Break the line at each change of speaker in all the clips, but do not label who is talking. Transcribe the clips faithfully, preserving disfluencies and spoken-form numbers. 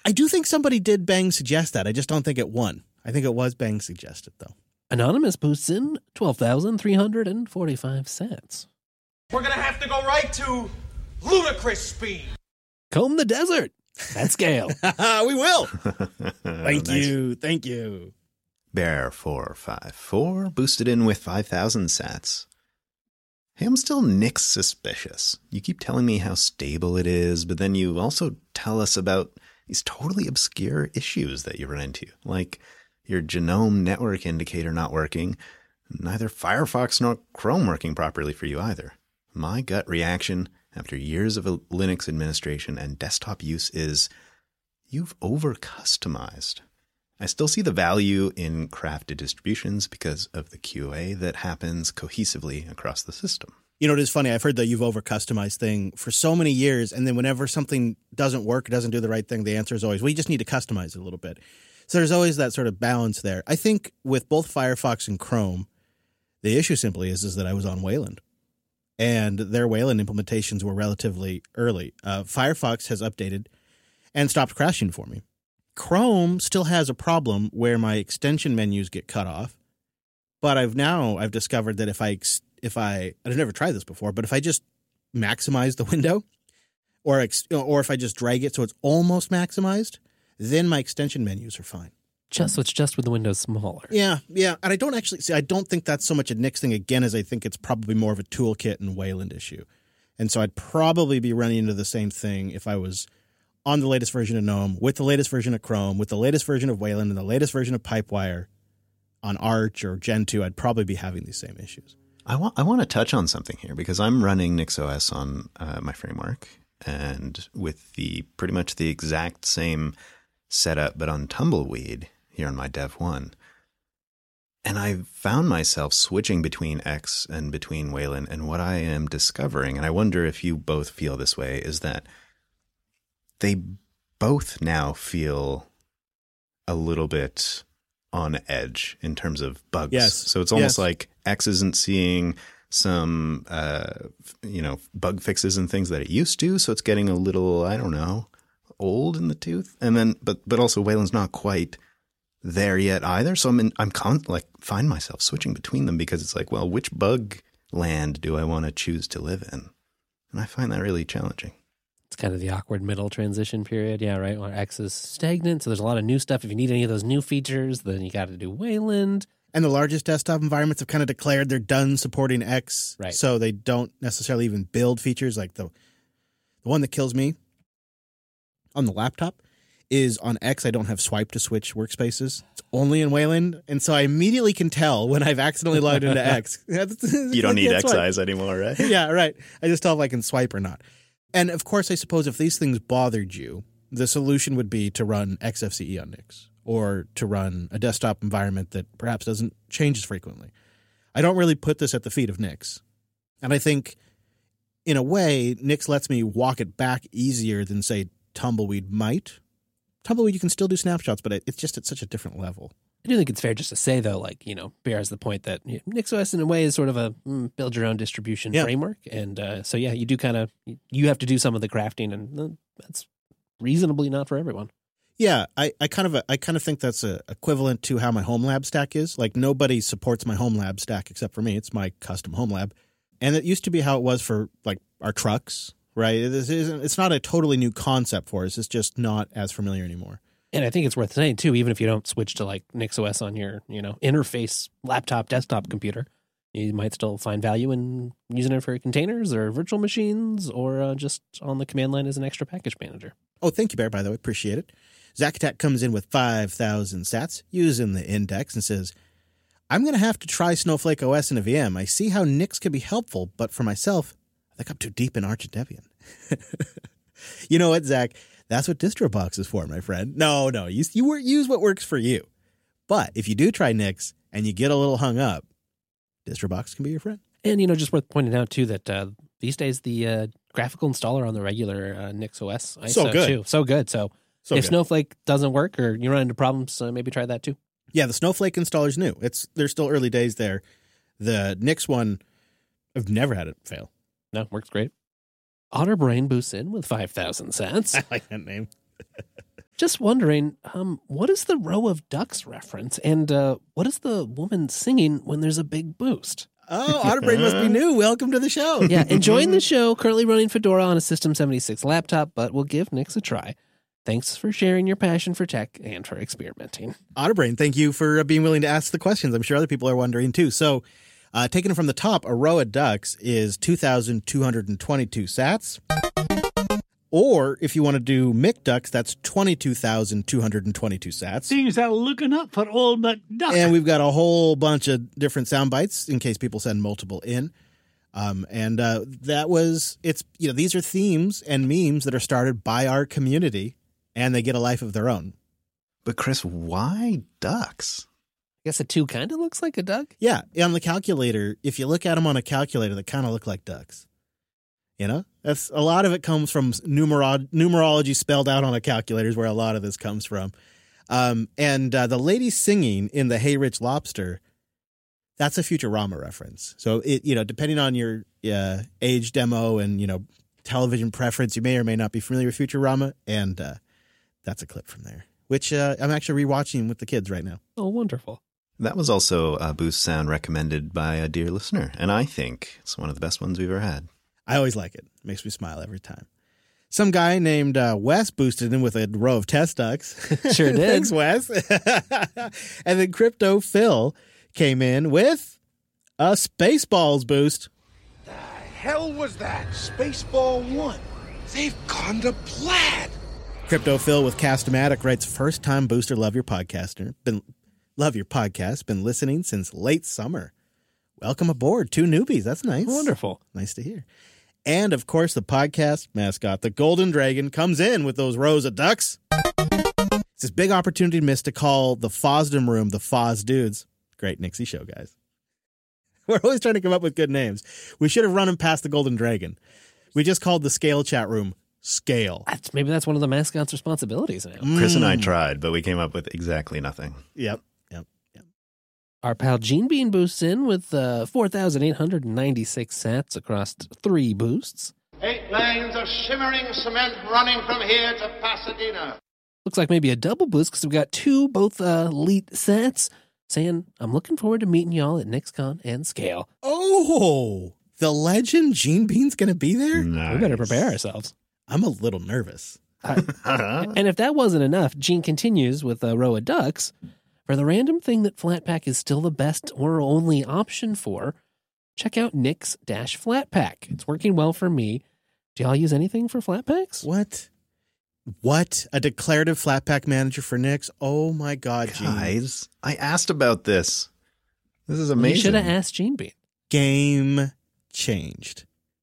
I do think somebody did Bang suggest that. I just don't think it won. I think it was Bang suggested, though.
Anonymous boosts in twelve thousand three hundred forty-five sats.
We're going to have to go right to ludicrous speed.
Comb the desert. That's Gale.
We will. Thank
Nice.
you. Thank you.
Bear four five four boosted in with five thousand sats. Hey, I'm still Nick's suspicious. You keep telling me how stable it is, but then you also tell us about these totally obscure issues that you run into, like your genome network indicator not working, neither Firefox nor Chrome working properly for you either. My gut reaction after years of Linux administration and desktop use is you've over-customized. I still see the value in crafted distributions because of the Q A that happens cohesively across the system.
You know, it is funny. I've heard the you've over-customized thing for so many years, and then whenever something doesn't work, doesn't do the right thing, the answer is always, well, you just need to customize it a little bit. So there's always that sort of balance there. I think with both Firefox and Chrome, the issue simply is, is that I was on Wayland, and their Wayland implementations were relatively early. Uh, Firefox has updated and stopped crashing for me. Chrome still has a problem where my extension menus get cut off, but I've now I've discovered that if I if I I've never tried this before, but if I just maximize the window, or ex, or if I just drag it so it's almost maximized, then my extension menus are fine.
Just so it's just with the windows smaller.
Yeah, yeah, and I don't actually see. I don't think that's so much a Nix thing again as I think it's probably more of a toolkit and Wayland issue, and so I'd probably be running into the same thing if I was on the latest version of GNOME, with the latest version of Chrome, with the latest version of Wayland, and the latest version of Pipewire on Arch or Gentoo. I'd probably be having these same issues.
I want I want to touch on something here because I'm running NixOS on uh, my framework and with the pretty much the exact same setup, but on Tumbleweed here on my Dev one. And I found myself switching between X and between Wayland. And what I am discovering, and I wonder if you both feel this way, is that they both now feel a little bit on edge in terms of bugs.
Yes.
So it's almost
Yes.
like X isn't seeing some, uh, you know, bug fixes and things that it used to. So it's getting a little, I don't know, old in the tooth. And then, but, but also Wayland's not quite there yet either. So I'm in, I'm con- like find myself switching between them because it's like, well, which bug land do I want to choose to live in? And I find that really challenging.
It's kind of the awkward middle transition period. Yeah, right. Where X is stagnant. So there's a lot of new stuff. If you need any of those new features, then you got to do Wayland.
And the largest desktop environments have kind of declared they're done supporting X.
Right.
So they don't necessarily even build features. Like the the one that kills me on the laptop is on X, I don't have swipe to switch workspaces. It's only in Wayland. And so I immediately can tell when I've accidentally logged into X.
You don't need X eyes anymore, right?
Yeah, right. I just tell if I can swipe or not. And of course, I suppose if these things bothered you, the solution would be to run X F C E on Nix or to run a desktop environment that perhaps doesn't change as frequently. I don't really put this at the feet of Nix. And I think, in a way, Nix lets me walk it back easier than, say, Tumbleweed might. Tumbleweed, you can still do snapshots, but it's just at such a different level.
I do think it's fair just to say, though, like, you know, bears the point that you know, NixOS in a way is sort of a mm, build your own distribution
Yeah.
framework. And uh, so, yeah, you do kind of, you have to do some of the crafting, and uh, that's reasonably not for everyone.
Yeah, I, I kind of I kind of think that's a, equivalent to how my home lab stack is. Like, nobody supports my home lab stack except for me. It's my custom home lab. And it used to be how it was for, like, our trucks, right? This isn't, it's not a totally new concept for us. It's just not as familiar anymore.
And I think it's worth saying, too, even if you don't switch to, like, NixOS on your, you know, interface laptop, desktop computer, you might still find value in using it for containers or virtual machines or uh, just on the command line as an extra package manager.
Oh, thank you, Bear, by the way. Appreciate it. Zachatek comes in with five thousand sats using the index and says, I'm going to have to try Snowflake O S in a V M. I see how Nix could be helpful, but for myself, I think I'm too deep in Arch and Debian. You know what, Zach? That's what DistroBox is for, my friend. No, no, you, you use what works for you. But if you do try Nix and you get a little hung up, DistroBox can be your friend.
And, you know, just worth pointing out, too, that uh, these days the uh, graphical installer on the regular uh, NixOS I S O,
So good.
too. So good. So,
So
if
good.
Snowflake doesn't work or you run into problems, uh, maybe try that, too.
Yeah, the Snowflake installer's new. It's There's still early days there. The Nix one, I've never had it fail.
No, works great. Otterbrain boosts in with five thousand sats.
I like that name.
Just wondering, um, what is the row of ducks reference? And uh, what is the woman singing when there's a big boost?
Oh, Otterbrain must be new. Welcome to the show.
Yeah, enjoying the show, currently running Fedora on a System seventy-six laptop, but we'll give Nix a try. Thanks for sharing your passion for tech and for experimenting.
Otterbrain, thank you for being willing to ask the questions. I'm sure other people are wondering too. So, uh, taking it from the top, a row of ducks is two thousand two hundred twenty-two sats. Or if you want to do McDucks, that's twenty-two thousand two hundred twenty-two sats.
Things are looking up for old McDuck.
And we've got a whole bunch of different sound bites in case people send multiple in. Um, and uh, that was, it's, you know, these are themes and memes that are started by our community, and they get a life of their own.
But Chris, why ducks?
I guess a two kind of looks like a duck.
Yeah, on the calculator, if you look at them on a calculator, they kind of look like ducks. You know, that's a lot of it comes from numero- numerology spelled out on a calculator is where a lot of this comes from. Um, and uh, the lady singing in the Hey Rich Lobster, that's a Futurama reference. So it, you know, depending on your uh, age demo and, you know, television preference, you may or may not be familiar with Futurama. And uh, that's a clip from there, which uh, I'm actually rewatching with the kids right now.
Oh, wonderful.
That was also a boost sound recommended by a dear listener, and I think it's one of the best ones we've ever had.
I always like it. It makes me smile every time. Some guy named uh, Wes boosted in with a row of test ducks.
Sure did.
Thanks, Wes. And then Crypto Phil came in with a Spaceballs boost.
The hell was that? Spaceball one. They've gone to plaid.
Crypto Phil with Cast-O-Matic writes, first time booster, love your podcaster. Been love your podcast. Been listening since late summer. Welcome aboard. Two newbies. That's nice.
Wonderful.
Nice to hear. And, of course, the podcast mascot, the Golden Dragon, comes in with those rows of ducks. It's this big opportunity missed to call the Fosdom Room the Foz Dudes. Great Nixie show, guys. We're always trying to come up with good names. We should have run them past the Golden Dragon. We just called the Scale Chat Room Scale.
That's, maybe that's one of the mascot's responsibilities now.
Chris and I tried, but we came up with exactly nothing.
Yep, yep, yep.
Our pal Gene Bean boosts in with uh, four thousand eight hundred ninety-six sats across three boosts.
Eight lanes of shimmering cement running from here to Pasadena.
Looks like maybe a double boost because we've got two both uh, elite sats saying, I'm looking forward to meeting y'all at NixCon and Scale.
Oh, the legend Gene Bean's going to be there?
Nice.
We better prepare ourselves.
I'm a little nervous.
Uh, and if that wasn't enough, Gene continues with a row of ducks. For the random thing that Flatpak is still the best or only option for, check out Nix-Flatpak. It's working well for me. Do y'all use anything for Flatpaks?
What? What? A declarative Flatpak manager for Nix? Oh, my God, Gene.
Guys, I asked about this. This is
You
amazing.
should have asked Gene Bean.
Game changed.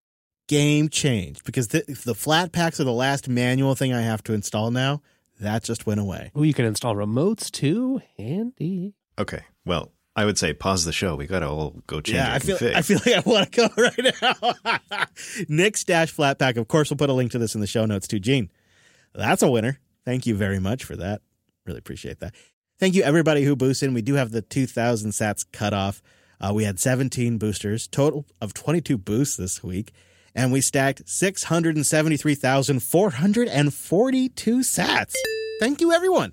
Game changed. Because the, if the Flatpaks are the last manual thing I have to install now, that just went away.
Oh, you can install remotes too. Handy.
Okay, well, I would say pause the show. We got to all go change
Yeah,
our
I feel,
config.
I feel like I want to go right now. Nix-Flatpak. Of course, we'll put a link to this in the show notes too. Gene, that's a winner. Thank you very much for that. Really appreciate that. Thank you, everybody who boosted in. We do have the two thousand sats cut off. Uh, we had seventeen boosters, total of twenty-two boosts this week, and we stacked six hundred seventy-three thousand four hundred forty-two sats. Thank you, everyone.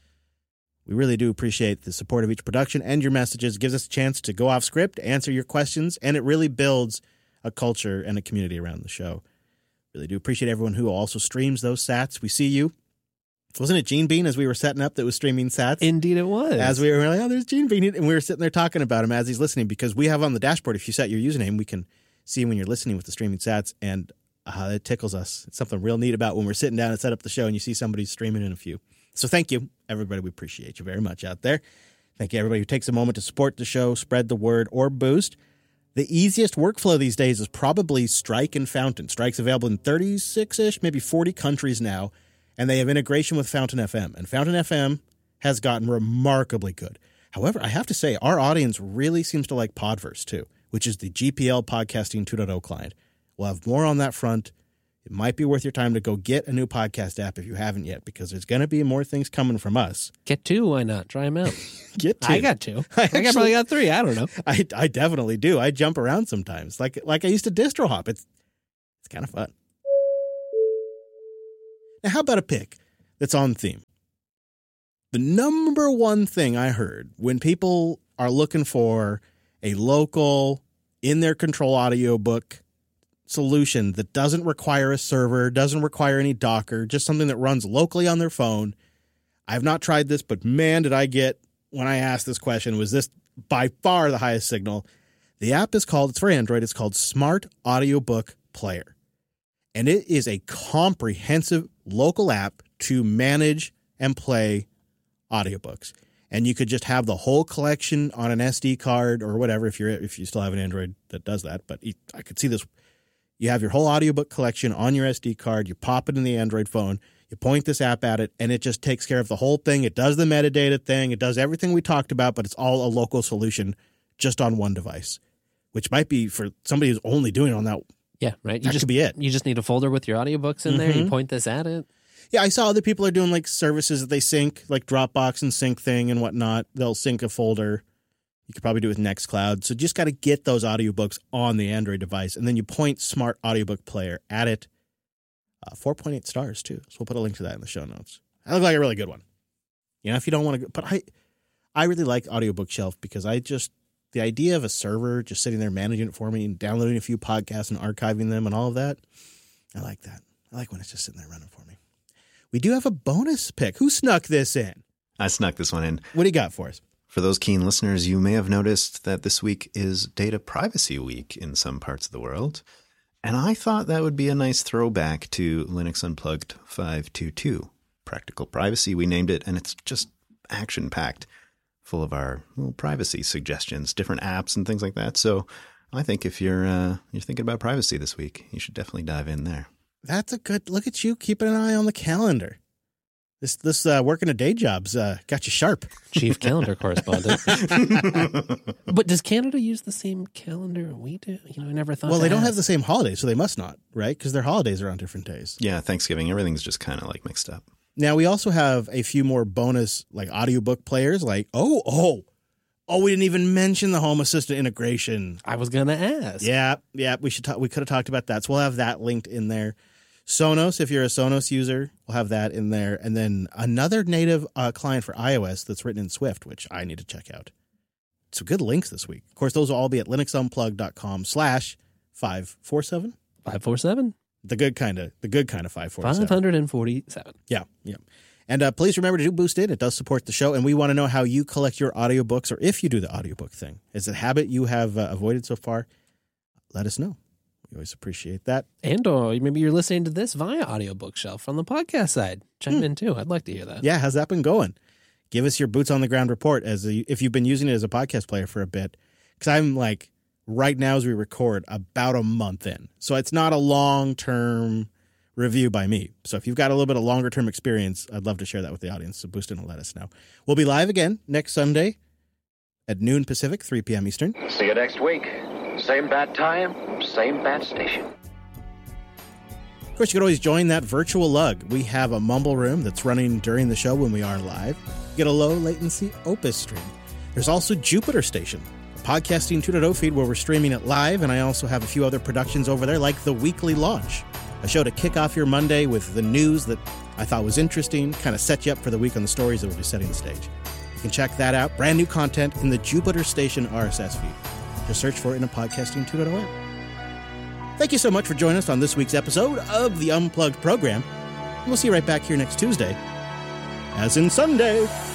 We really do appreciate the support of each production and your messages. It gives us a chance to go off script, answer your questions, and it really builds a culture and a community around the show. Really do appreciate everyone who also streams those sats. We see you. Wasn't it Gene Bean as we were setting up that was streaming sats?
Indeed it was.
As we were like, oh, there's Gene Bean. And we were sitting there talking about him as he's listening because we have on the dashboard, if you set your username, we can see when you're listening with the streaming sats. And uh, it tickles us. It's something real neat about when we're sitting down and set up the show and you see somebody streaming in a few. So thank you, everybody. We appreciate you very much out there. Thank you, everybody who takes a moment to support the show, spread the word, or boost. The easiest workflow these days is probably Strike and Fountain. Strike's available in thirty-six-ish, maybe forty countries now, and they have integration with Fountain F M. And Fountain F M has gotten remarkably good. However, I have to say, our audience really seems to like Podverse, too, which is the G P L Podcasting two point oh client. We'll have more on that front. It might be worth your time to go get a new podcast app if you haven't yet, because there's going to be more things coming from us.
Get two, why not? Try them out.
Get two.
I got two.
I
I,
actually-
got probably got three. I don't know.
I, I definitely do. I jump around sometimes, like like I used to distro hop. It's it's kind of fun. Now, how about a pick? that's on theme. The number one thing I heard when people are looking for a local, in their control audiobook solution that doesn't require a server, doesn't require any Docker, just something that runs locally on their phone. I have not tried this, but man, did I get, when I asked this question, was this by far the highest signal. The app is called, it's for Android, it's called Smart Audiobook Player. And it is a comprehensive local app to manage and play audiobooks. And you could just have the whole collection on an S D card or whatever if you're if you still have an Android that does that. But I could see this. You have your whole audiobook collection on your S D card. You pop it in the Android phone. You point this app at it, and it just takes care of the whole thing. It does the metadata thing. It does everything we talked about, but it's all a local solution just on one device, which might be for somebody who's only doing it on that.
Yeah, right. You
That
just,
could be it.
You just need a folder with your audiobooks in there. You point this at it.
Yeah, I saw other people are doing like services that they sync, like Dropbox and Sync Thing and whatnot. They'll sync a folder. You could probably do it with Nextcloud. So just got to get those audiobooks on the Android device, and then you point Smart Audiobook Player at it. Uh, four point eight stars, too. So we'll put a link to that in the show notes. That looks like a really good one. You know, if you don't want to go. But I, I really like Audiobook Shelf because I just, the idea of a server just sitting there managing it for me and downloading a few podcasts and archiving them and all of that, I like that. I like when it's just sitting there running for me. We do have a bonus pick. Who snuck this in?
I snuck this one in.
What do you got for us?
For those keen listeners, you may have noticed that this week is Data Privacy Week in some parts of the world. And I thought that would be a nice throwback to Linux Unplugged five twenty-two. Practical Privacy, we named it, and it's just action-packed, full of our little privacy suggestions, different apps and things like that. So I think if you're uh, you're thinking about privacy this week, you should definitely dive in there.
That's a good look at you keeping an eye on the calendar. This this uh, working a day job's uh, got you sharp.
Chief calendar correspondent. But does Canada use the same calendar we do? You know, I never thought.
Well,
to
they don't
ask.
have the same holidays, so they must not, right? Because their holidays are on different days.
Yeah, Thanksgiving, everything's just kind of like mixed up.
Now, we also have a few more bonus like audiobook players like, oh, oh, oh, we didn't even mention the Home Assistant integration.
I was going to ask.
Yeah, yeah, we should talk, we could have talked about that. So we'll have that linked in there. Sonos, if you're a Sonos user, we'll have that in there. And then another native uh, client for iOS that's written in Swift, which I need to check out. Some good links this week. Of course, those will all be at linuxunplugged.com slash 547.
five forty-seven.
The good kind of, the good kind of five forty-seven.
five forty-seven.
Yeah, yeah. And uh, please remember to do Boosted. It does support the show. And we want to know how you collect your audiobooks or if you do the audiobook thing. Is it a habit you have uh, avoided so far? Let us know. We always appreciate that.
And or maybe you're listening to this via Audiobook Shelf on the podcast side. Chime
Hmm.
in too. I'd like to hear that.
Yeah, how's that been going? Give us your boots on the ground report as a, if you've been using it as a podcast player for a bit. Because I'm like, right now as we record, about a month in. So it's not a long-term review by me. So if you've got a little bit of longer-term experience, I'd love to share that with the audience. So boost in and let us know. We'll be live again next Sunday at noon Pacific, three p.m. Eastern.
See you next week. Same bat time, same bat station.
Of course, you can always join that virtual lug. We have a mumble room that's running during the show when we are live. You get a low latency Opus stream. There's also Jupiter Station, a podcasting two point oh feed where we're streaming it live, and I also have a few other productions over there like The Weekly Launch, a show to kick off your Monday with the news that I thought was interesting, kind of set you up for the week on the stories that will be setting the stage. You can check that out. Brand new content in the Jupiter Station R S S feed. Just search for it in a podcasting two point oh app. Thank you so much for joining us on this week's episode of the Unplugged program. We'll see you right back here next Tuesday, as in Sunday.